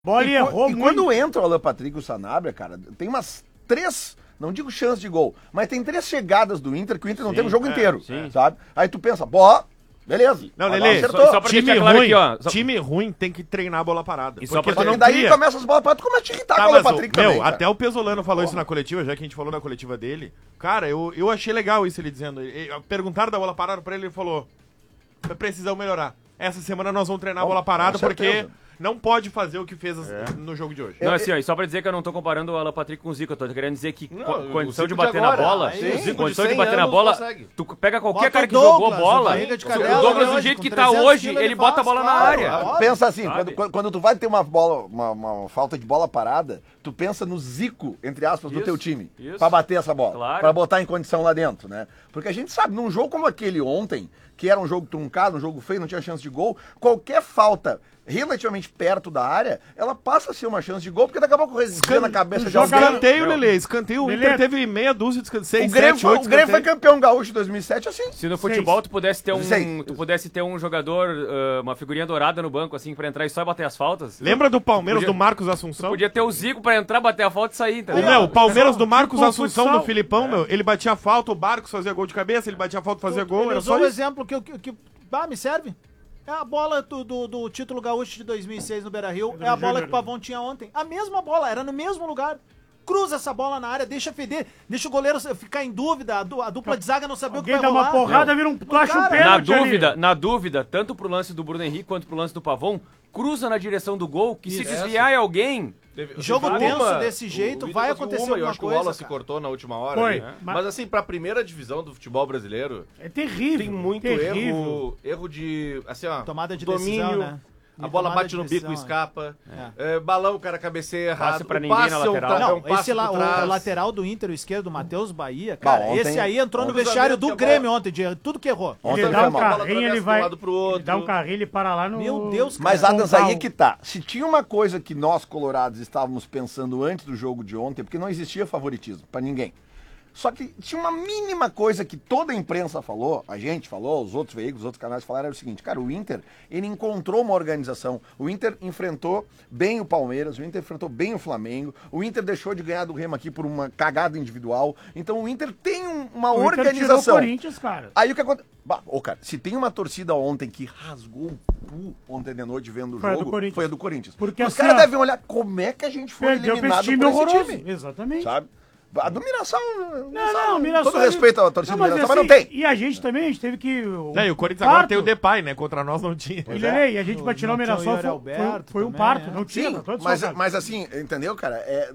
Bola errou e muito. quando entra o Alan Patrick e o Sanabria, cara, tem umas 3, não digo chance de gol, mas tem 3 chegadas do Inter que o Inter não tem o jogo inteiro, sabe? Aí tu pensa, beleza. Não, Lelê, só pra time deixar claro ruim, aqui, ó. time ruim tem que treinar a bola parada. E só porque pra tu não daí cria. começa as bolas paradas, tu começa a te irritar com o Alan mas Patrick também, cara. até o Pesolano falou isso na coletiva, já que a gente falou na coletiva dele. Cara, eu achei legal isso ele dizendo. Perguntaram da bola parada pra ele, ele falou, precisamos melhorar. Essa semana nós vamos treinar a bola parada porque não pode fazer o que fez no jogo de hoje. Não, assim, ó, e só pra dizer que eu não tô comparando o Alan Patrick com o Zico, eu tô querendo dizer que condição de Zico de bater na agora, bola, condição de bater na bola, consegue. tu pega qualquer Bota cara que Douglas, jogou bola, barriga de o cadela, Douglas do hoje, jeito com que tá 300 hoje, quilos, ele bota a bola na área. Pensa assim, Sabe? quando tu vai ter uma bola, uma falta de bola parada, tu pensa no Zico, entre aspas, do Isso, teu time, isso. pra bater essa bola, Claro. pra botar em condição lá dentro, né? Porque a gente sabe, num jogo como aquele ontem, que era um jogo truncado, um jogo feio, não tinha chance de gol, qualquer falta relativamente perto da área, ela passa a ser uma chance de gol, porque daqui a pouco resvia na cabeça de alguém. Escanteio, Lelê, escanteio. O Lelê, Inter teve meia dúzia de escanteio. O Grêmio foi campeão gaúcho em 2007 assim. Se no futebol tu pudesse ter Seis. um jogador, uma figurinha dourada no banco, assim, pra entrar e só bater as faltas, Lembra do Palmeiras Podia- do Marcos Assunção? podia ter o Zico pra entrar, bater a falta e sair, entendeu? O Palmeiras do Marcos Tipo Assunção futsal. do Filipão, ele batia falta, o Barcos fazia gol de cabeça, ele batia falta, fazia gol, Ele era usou só o isso. exemplo que me serve. É a bola do título gaúcho de 2006 no Beira-Rio. É a bola que o Pavão tinha ontem. A mesma bola, era no mesmo lugar. Cruza essa bola na área, deixa feder, deixa o goleiro ficar em dúvida, a dupla de zaga não saber o que Alguém vai dá uma rolar. porrada, vira um... Tu acha um cara, pênalti ali. Na dúvida, tanto pro lance do Bruno Henrique quanto pro lance do Pavão, cruza na direção do gol, que se desviar em alguém... Jogo tenso desse jeito, vai acontecer eu alguma acho que o coisa, Wallace cara. cortou na última hora. Foi, né? mas- Mas assim, pra primeira divisão do futebol brasileiro, É terrível. tem muito terrível. erro de, assim, ó, Tomada de domínio, decisão, né? a bola Tomada bate de no bico e decisão, escapa, balão, o cara cabeceia errado, Passe pra o ninguém passe na é um lateral. tra- é um Não, passe esse lá, por o trás. lateral do Inter, o esquerdo, o Matheus Bahia, cara, ontem- esse aí entrou no ontem vestiário do que a Grêmio bola- ontem, de tudo que errou. Ontem Ele foi dá um mal. bola carrinho, ele atravessa de um vai... lado pro outro. Ele dá um carrinho, ele para lá no... Meu Deus, cara. Mas, Adams, aí é Pontal. que tá. Se tinha uma coisa que nós, colorados, estávamos pensando antes do jogo de ontem, porque não existia favoritismo pra ninguém. Só que tinha uma mínima coisa que toda a imprensa falou, a gente falou, os outros veículos, os outros canais falaram, era o seguinte, cara, o Inter, ele encontrou uma organização, o Inter enfrentou bem o Palmeiras, o Inter enfrentou bem o Flamengo, o Inter deixou de ganhar do Remo aqui por uma cagada individual, então o Inter tem uma O Inter organização. tirou o Corinthians, cara. Aí o que acontece? Cara, se tem uma torcida ontem que rasgou o cu ontem de noite vendo o Foi a do jogo, Corinthians. foi a do Corinthians. Porque Os assim, caras ó, devem olhar como é que a gente foi Perdeu pra eliminado esse time por esse horroroso. time. Exatamente. Sabe? A do Mirassol, Não, o Mirassol... todo respeito à torcida do mas Mirassol, assim, mas não tem. E a gente também, a gente teve que... E o Corinthians agora tem o Depay, né? Contra nós não tinha. E, Lelê, e a gente pra tirar o Não tinha o Mirassol Yuri foi Alberto um também, parto, né? não tinha, Sim, tá todo mas, desfalcado. mas assim, entendeu, cara?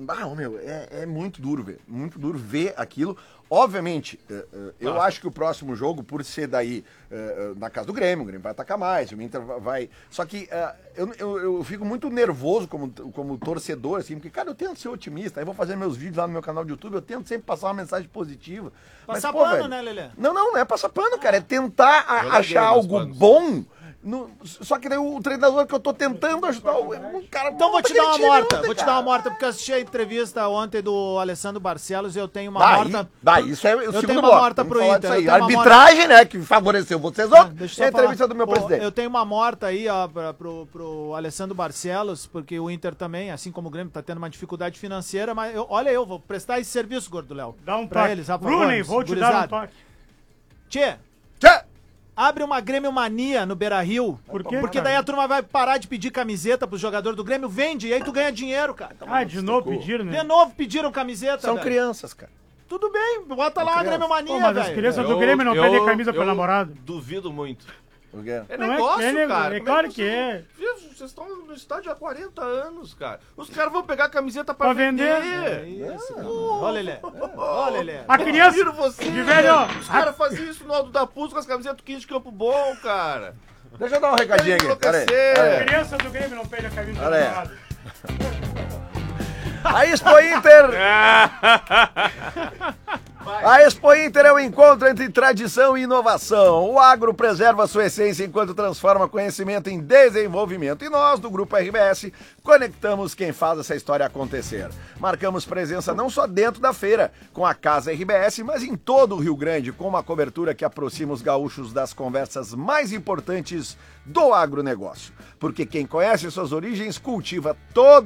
É muito duro ver aquilo. Obviamente, eu acho que o próximo jogo, por ser daí na casa do Grêmio, o Grêmio vai atacar mais, o Inter vai... Só que eu fico muito nervoso como torcedor, assim, porque, cara, eu tento ser otimista, aí vou fazer meus vídeos lá no meu canal de YouTube, eu tento sempre passar uma mensagem positiva. Passar pô, pano, velho, né, Lelê? Não é passar pano, cara, é tentar Eu larguei achar meus algo panos. bom. Só que daí o treinador que eu tô tentando ajudar, o cara... Então vou bota te dar uma aquele time morta, ontem, vou te cara. dar uma morta, porque eu assisti a entrevista ontem do Alessandro Barcelos e eu tenho uma morta... Isso é o Eu segundo tenho uma bloco. morta Vamos pro falar Inter, disso aí. eu tenho uma Arbitragem, né, que favoreceu vocês, ó. Deixa É a eu só entrevista falar. do meu presidente. Eu tenho uma morta aí, ó, pro Alessandro Barcelos, porque o Inter também, assim como o Grêmio, tá tendo uma dificuldade financeira, mas eu vou prestar esse serviço, Gordo Léo. Dá um pra toque. eles, Rafa Brunei, Gomes, vou te dar um gurizada. toque. Tchê, Tchê! abre uma Grêmio Mania no Beira-Rio. Por quê, Porque cara? daí a turma vai parar de pedir camiseta pro jogador do Grêmio, vende, e aí tu ganha dinheiro, cara. Ah, de novo pediram, né? De novo pediram camiseta, São velho. crianças, cara. Tudo bem, bota lá a Grêmio Pô, Mania, mas as velho. crianças do Grêmio não pedem camisa pro namorado. Duvido muito. Por quê? É Não é- negócio, é cara. é Como claro que que é. Vocês estão no estádio há 40 anos, cara. Os caras vão pegar a camiseta Pra pra vender. vender. Isso, cara. Ó, Lelê. Ó, Lelê. A criança... Viro você. De velho, ó. Os caras faziam isso no Aldo da Puz com as camisetas do 15 de Campo Bom, cara. Deixa eu dar um recadinho aqui. Pera aí. Enlouquecer. A criança do Grêmio não pede a camisa pro Olha aí. namorado. A Expo Inter A Expo Inter é o encontro entre tradição e inovação. O agro preserva sua essência enquanto transforma conhecimento em desenvolvimento. E nós, do Grupo RBS, conectamos quem faz essa história acontecer. Marcamos presença não só dentro da feira, com a Casa RBS, mas em todo o Rio Grande, com uma cobertura que aproxima os gaúchos das conversas mais importantes do agronegócio. Porque quem conhece suas origens cultiva todo